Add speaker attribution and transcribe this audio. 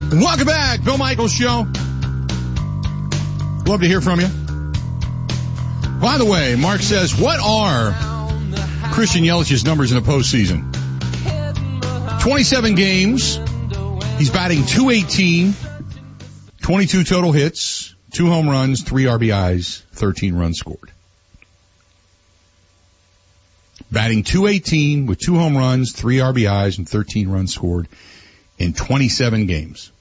Speaker 1: Welcome back, Bill Michaels Show. Love to hear from you. By the way, Mark says, what are Christian Yelich's numbers in the postseason? 27 games. He's batting .218, 22 total hits, 2 home runs, 3 RBIs, 13 runs scored. Batting .218 with 2 home runs, 3 RBIs, and 13 runs scored in 27 games.